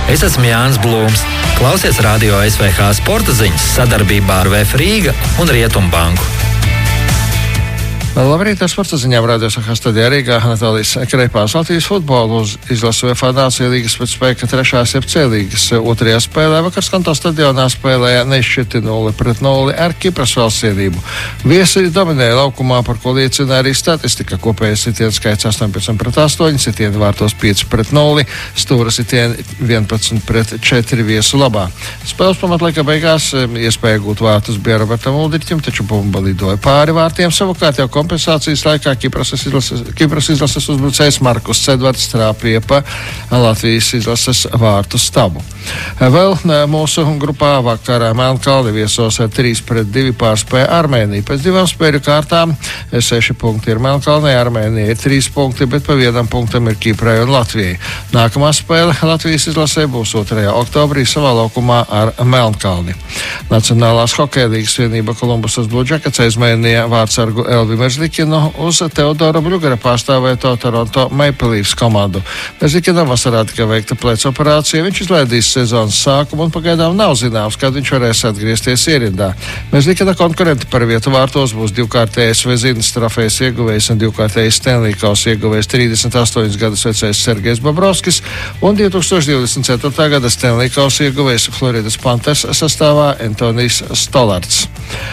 Es esmu Jānis Blūms. Klausies Radio SVH sporta ziņas sadarbībā ar VF Rīga un Rietumbanku. Labrīt, ar sporta ziņām Radio SVH studijā Rīgā Natālijas Kreipās. Latvijas futbolu izlase UEFA Nāciju līgas pēc spēka 3. jeb C līgas 2. spēlē. Vakar Skanto stadionā spēlēja neizšķirti 0-0 ar Kipras valstsienību. Viesi dominēja laukumā, par ko liecina arī statistika. Kopējais sitienu skaits 18-8, sitienu vārtos 5-0, stūra sitieni 11-4 viesu labā. Spēles pamatlaika beigās iespēja gūt vārtus bija Robertam Uldriķim, taču bumba lidoja pāri vārtiem. Savukārt jau kompensācijas laikā Kipras izlases uzbrucējs Markus Cedvards trāpīja pa Latvijas izlases vārtu stabu. Vēl mūsu grupā vakarā Melnkalne viesos 3-2 pārspēja Armēniju. Pēc 2 spēļu kārtām 6 punkti ir Melnkalnei, Armēnijai ir 3 punkti, bet pa 1 punktam ir Kiprai un Latvijai. Nākamā spēle Latvijas izlasē būs 2. oktobrī savā laukumā ar Melnkalni. Nacionālās hokeja līgas vienība Kolumbusas Blue Jackets aizmainīja vārtsargu Elvi Merzlikinu uz Teodora Bļugara pārstāvēto Toronto Maple Leafs komandu. Merzlikinam vasarā tika veikta pleca operācija, viņš izlaidīs sezonas sākumu un pagaidām nav zināms, kad viņš varēs atgriezties ierindā. Merzlikina konkurenti par vietu vārtos būs 2-kārtējs Vezinas trofejas ieguvējs un 2-kārtējs Stanley Kausa ieguvējs 38 gadus vecais Sergejs Bobrovskis un 2024. gada Stanley Kausa ieguvējs Floridas Panthers sastāvā Antonijs Stolarts.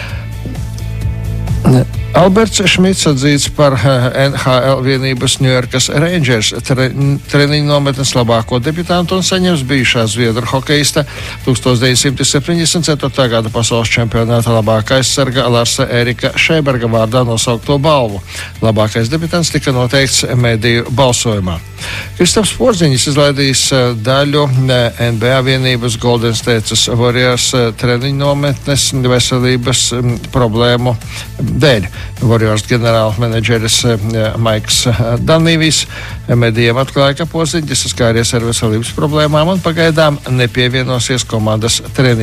Alberts Šmits atzīts par NHL vienības Ņujorkas Rangers treniņu nometnes labāko debiutantu un saņems bijušā zviedru hokeista 1974. gada pasaules čempionāta labākā aizsarga Larsa Erika Šeiberga vārdā nosaukto balvu. Labākais debiutants tika noteikts mediju balsojumā. Kristaps Porziņš izlaidīs daļu NBA vienības Golden State Warriors treniņu nometnes veselības problēmu dēļ. Warriors ģenerāla menedžeris Maiks Danīvis medijiem atklāja, ka Porziņš saskāries ar veselības problēmām un pagaidām nepievienosies komandas treniņu